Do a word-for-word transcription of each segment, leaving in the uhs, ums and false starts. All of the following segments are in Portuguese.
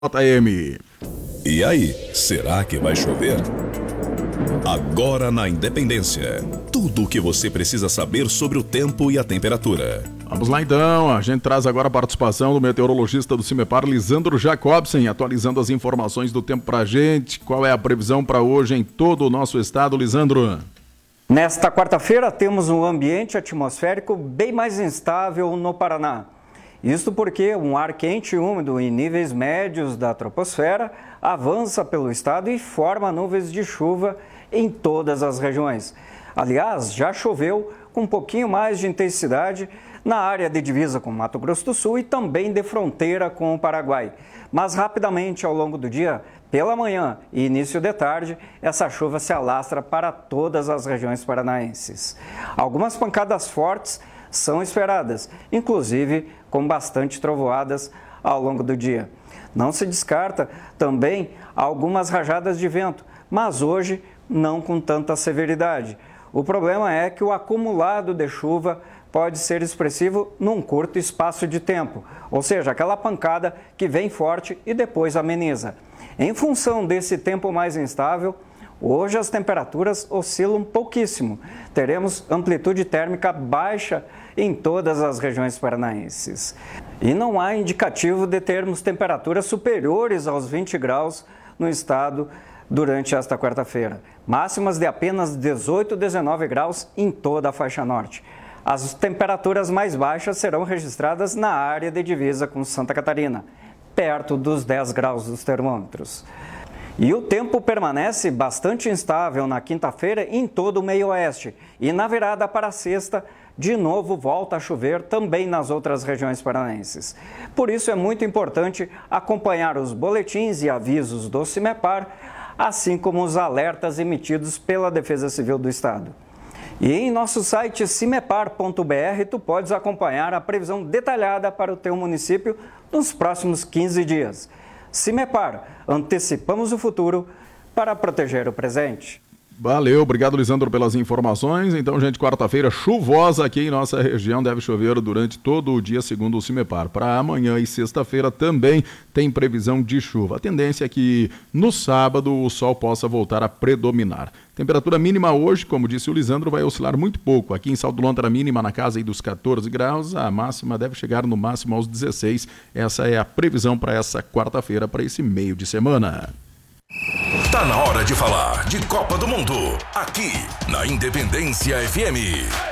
J M. E aí, será que vai chover? Agora na Independência, tudo o que você precisa saber sobre o tempo e a temperatura. Vamos lá então, a gente traz agora a participação do meteorologista do CIMEPAR, Lisandro Jacobsen, atualizando as informações do tempo pra gente. Qual é a previsão para hoje em todo o nosso estado, Lisandro? Nesta quarta-feira temos um ambiente atmosférico bem mais instável no Paraná. Isto porque um ar quente e úmido em níveis médios da troposfera avança pelo estado e forma nuvens de chuva em todas as regiões. Aliás, já choveu com um pouquinho mais de intensidade na área de divisa com Mato Grosso do Sul e também de fronteira com o Paraguai. Mas rapidamente ao longo do dia, pela manhã e início de tarde, essa chuva se alastra para todas as regiões paranaenses. Algumas pancadas fortes são esperadas, inclusive com bastante trovoadas ao longo do dia. Não se descarta também algumas rajadas de vento, mas hoje não com tanta severidade. O problema é que o acumulado de chuva pode ser expressivo num curto espaço de tempo, ou seja, aquela pancada que vem forte e depois ameniza. Em função desse tempo mais instável, hoje as temperaturas oscilam pouquíssimo. Teremos amplitude térmica baixa em todas as regiões paranaenses. E não há indicativo de termos temperaturas superiores aos vinte graus no estado durante esta quarta-feira. Máximas de apenas dezoito, dezenove graus em toda a faixa norte. As temperaturas mais baixas serão registradas na área de divisa com Santa Catarina, perto dos dez graus dos termômetros. E o tempo permanece bastante instável na quinta-feira em todo o meio-oeste. E na virada para a sexta, de novo volta a chover também nas outras regiões paranaenses. Por isso é muito importante acompanhar os boletins e avisos do CIMEPAR, assim como os alertas emitidos pela Defesa Civil do Estado. E em nosso site cimepar ponto br tu podes acompanhar a previsão detalhada para o teu município nos próximos quinze dias. CIMEPAR, antecipamos o futuro para proteger o presente. Valeu, obrigado Lisandro pelas informações. Então, gente, quarta-feira chuvosa aqui em nossa região, deve chover durante todo o dia, segundo o CIMEPAR. Para amanhã e sexta-feira também tem previsão de chuva. A tendência é que no sábado o sol possa voltar a predominar. Temperatura mínima hoje, como disse o Lisandro, vai oscilar muito pouco. Aqui em Salto Londra, a mínima na casa aí dos catorze graus, a máxima deve chegar no máximo aos dezesseis. Essa é a previsão para essa quarta-feira, para esse meio de semana. Tá na hora de falar de Copa do Mundo, aqui na Independência F M.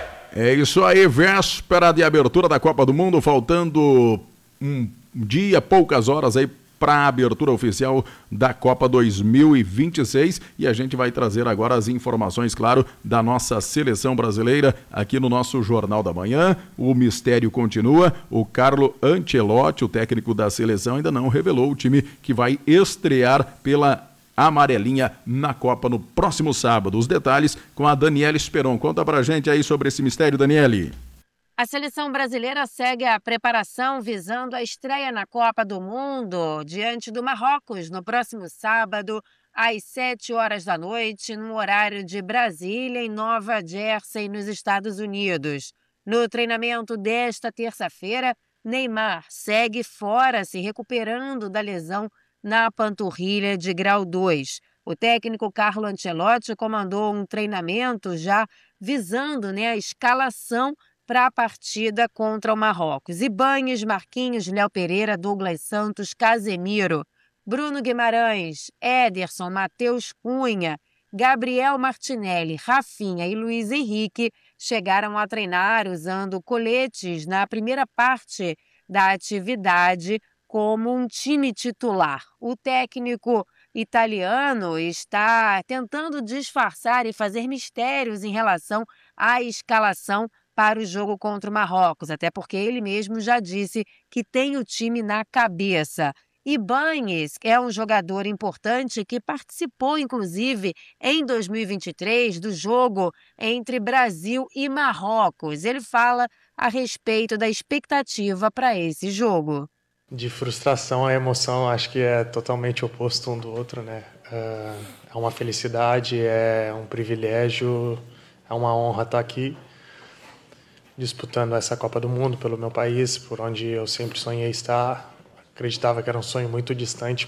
É isso aí, véspera de abertura da Copa do Mundo, faltando um dia, poucas horas aí para a abertura oficial da Copa dois mil e vinte e seis, e a gente vai trazer agora as informações, claro, da nossa seleção brasileira aqui no nosso Jornal da Manhã. O mistério continua, o Carlo Ancelotti, o técnico da seleção, ainda não revelou o time que vai estrear pela amarelinha na Copa no próximo sábado. Os detalhes com a Daniela Esperon. Conta pra gente aí sobre esse mistério, Daniele. A seleção brasileira segue a preparação visando a estreia na Copa do Mundo diante do Marrocos no próximo sábado, às sete horas da noite, no horário de Brasília, em Nova Jersey, nos Estados Unidos. No treinamento desta terça-feira, Neymar segue fora, se recuperando da lesão na panturrilha de grau dois. O técnico Carlo Ancelotti comandou um treinamento já visando, né, a escalação para a partida contra o Marrocos. Ibañez, Marquinhos, Léo Pereira, Douglas Santos, Casemiro, Bruno Guimarães, Ederson, Matheus Cunha, Gabriel Martinelli, Rafinha e Luiz Henrique chegaram a treinar usando coletes na primeira parte da atividade como um time titular. O técnico italiano está tentando disfarçar e fazer mistérios em relação à escalação para o jogo contra o Marrocos, até porque ele mesmo já disse que tem o time na cabeça. Ibañez é um jogador importante que participou, inclusive, em dois mil e vinte e três, do jogo entre Brasil e Marrocos. Ele fala a respeito da expectativa para esse jogo. De frustração a emoção, acho que é totalmente oposto um do outro, né? É uma felicidade, é um privilégio, é uma honra estar aqui disputando essa Copa do Mundo pelo meu país, por onde eu sempre sonhei estar. acreditava que era um sonho muito distante,